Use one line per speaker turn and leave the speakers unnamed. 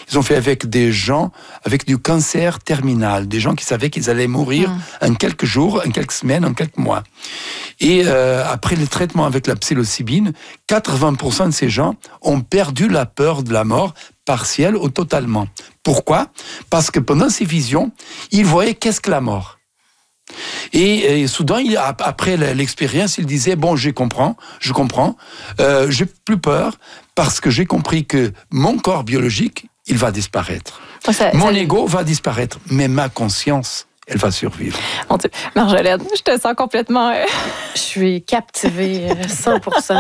Ils ont fait avec des gens avec du cancer terminal, des gens qui savaient qu'ils allaient mourir en quelques jours, en quelques semaines, en quelques mois. Et après le traitement avec la psilocybine, 80% de ces gens ont perdu la peur de la mort partielle ou totalement. Pourquoi ? Parce que pendant ces visions, ils voyaient qu'est-ce que la mort. Et soudain, après l'expérience, il disait, bon, je comprends, j'ai plus peur parce que j'ai compris que mon corps biologique, il va disparaître. Mon ego va disparaître, mais ma conscience, elle va survivre.
Mon Dieu. Marjolaine, je te sens complètement...
Je suis captivée 100%.